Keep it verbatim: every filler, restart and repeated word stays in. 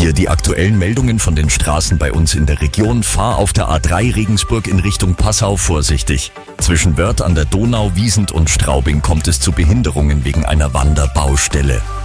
Hier die aktuellen Meldungen von den Straßen bei uns in der Region. Fahr auf der A drei Regensburg in Richtung Passau vorsichtig. Zwischen Wörth an der Donau, Wiesent und Straubing kommt es zu Behinderungen wegen einer Wanderbaustelle.